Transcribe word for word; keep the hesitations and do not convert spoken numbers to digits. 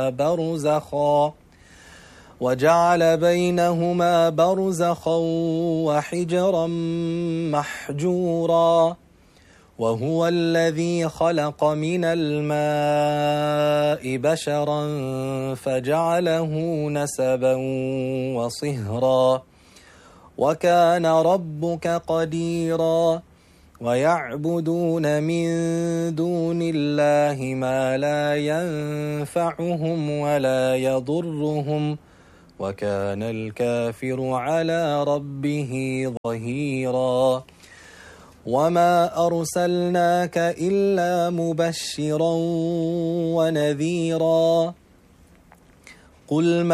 برزخا وجعل بينهما برزخا وحجرا محجورا وهو الذي خلق من الماء بشرا فجعله نسبا وصهرا وكان ربك قديرا ويعبدون من دون الله ما لا ينفعهم ولا يضرهم وكان الكافر على ربه ظهيرا وما أرسلناك إلا مبشرا ونذيرا قل